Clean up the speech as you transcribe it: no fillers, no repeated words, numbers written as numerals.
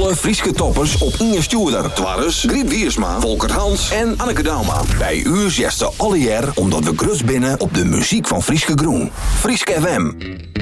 Alle Frieske toppers op Inge Stuurder. Twarres, Griet Wiersma, Volker Hans en Anneke Dauma. Bij u zegt ze alle jaar omdat we grus binnen op de muziek van Frieske Groen. Frieske FM.